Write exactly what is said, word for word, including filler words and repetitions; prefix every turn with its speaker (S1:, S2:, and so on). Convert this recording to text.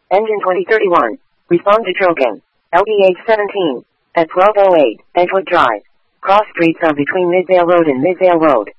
S1: Engine twenty thirty-one. Respond to choking. L B H seventeen. At twelve oh eight, Edgewood Drive. Cross streets are between Midvale Road and Midvale Road.